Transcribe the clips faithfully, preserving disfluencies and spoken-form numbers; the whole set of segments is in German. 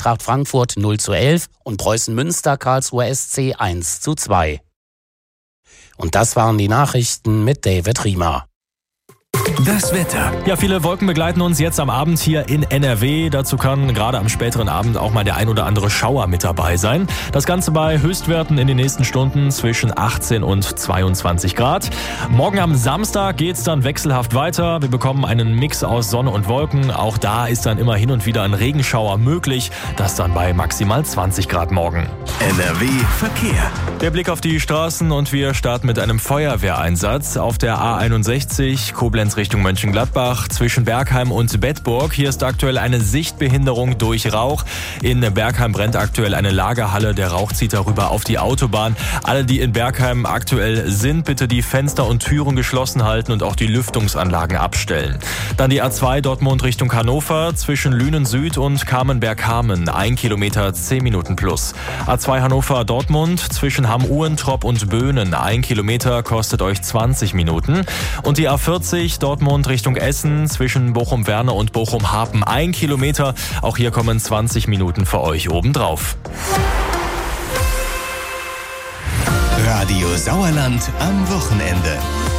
Eintracht Frankfurt null zu elf und Preußen Münster Karlsruher S C eins zu zwei. Und das waren die Nachrichten mit David Riemer. Das Wetter. Ja, viele Wolken begleiten uns jetzt am Abend hier in N R W. Dazu kann gerade am späteren Abend auch mal der ein oder andere Schauer mit dabei sein. Das Ganze bei Höchstwerten in den nächsten Stunden zwischen achtzehn und zweiundzwanzig Grad. Morgen am Samstag geht's dann wechselhaft weiter. Wir bekommen einen Mix aus Sonne und Wolken. Auch da ist dann immer hin und wieder ein Regenschauer möglich. Das dann bei maximal zwanzig Grad morgen. N R W Verkehr. Der Blick auf die Straßen und wir starten mit einem Feuerwehreinsatz auf der A einundsechzig Koblenz Richtung Mönchengladbach zwischen Bergheim und Bedburg. Hier ist aktuell eine Sichtbehinderung durch Rauch. In Bergheim brennt aktuell eine Lagerhalle. Der Rauch zieht darüber auf die Autobahn. Alle, die in Bergheim aktuell sind, bitte die Fenster und Türen geschlossen halten und auch die Lüftungsanlagen abstellen. Dann die A zwei Dortmund Richtung Hannover zwischen Lünen Süd und Kamenberg-Hameln. Ein Kilometer, zehn Minuten plus. A zwei Hannover Dortmund zwischen Hamm-Uhrentrop und Böhnen. Ein Kilometer kostet euch zwanzig Minuten. Und die A vierzig Dortmund Richtung Essen zwischen Bochum-Werne und Bochum-Harpen. Ein Kilometer. Auch hier kommen zwanzig Minuten für euch obendrauf. Radio Sauerland am Wochenende.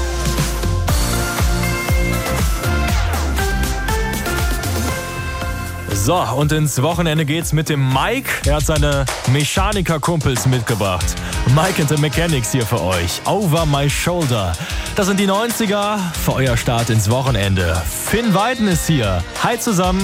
So, und ins Wochenende geht's mit dem Mike. Er hat seine Mechaniker-Kumpels mitgebracht. Mike and the Mechanics hier für euch. Over My Shoulder. Das sind die neunziger für euer Start ins Wochenende. Finn Weiden ist hier. Hi zusammen.